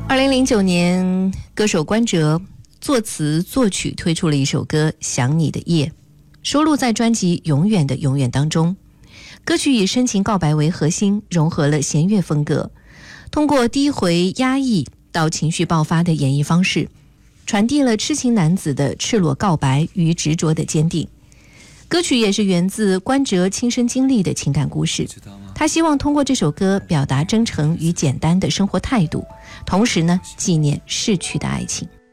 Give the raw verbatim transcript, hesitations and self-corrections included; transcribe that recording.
二零零九年，歌手关喆作词作曲推出了一首歌《想你的夜》，收录在专辑《永远的永远》当中。歌曲以深情告白为核心，融合了弦乐风格，通过低回压抑到情绪爆发的演绎方式，传递了痴情男子的赤裸告白与执着的坚定。歌曲也是源自关喆亲身经历的情感故事，他希望通过这首歌表达真诚与简单的生活态度，同时呢，纪念逝去的爱情。